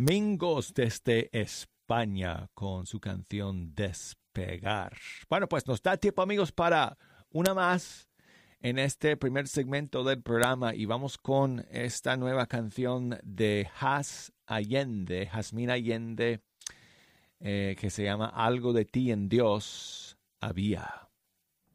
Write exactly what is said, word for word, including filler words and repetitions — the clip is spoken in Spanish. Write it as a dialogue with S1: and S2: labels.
S1: Mingos desde España con su canción Despegar. Bueno, pues nos da tiempo, amigos, para una más en este primer segmento del programa y vamos con esta nueva canción de Has Allende, Jazmín Allende, eh, que se llama Algo de ti en Dios había.